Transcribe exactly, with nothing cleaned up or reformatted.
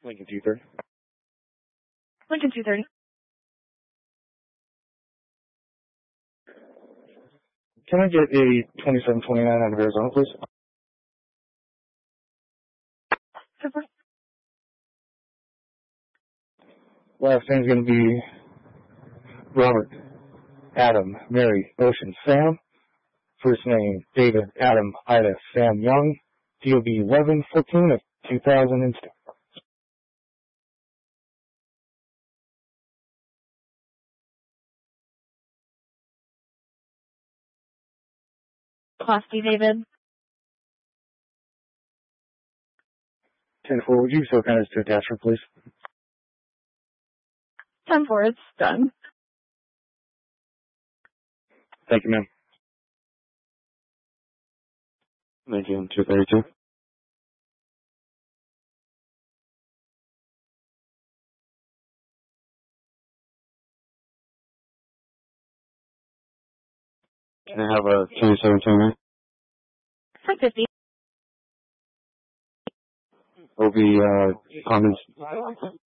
Lincoln two thirty. Lincoln two thirty. Can I get a twenty-seven twenty-nine out of Arizona, please? Super. Last name's going to be Robert, Adam, Mary, Ocean, Sam. First name, David, Adam, Ida, Sam Young. D O B eleven fourteen of two thousand six. Class D, David. ten four, would you so kind as to attach her, please? ten four, it's done. Thank you, ma'am. Lincoln two thirty-two. Can I have a twenty-seven twenty-nine? five fifty. Will be, uh, comments.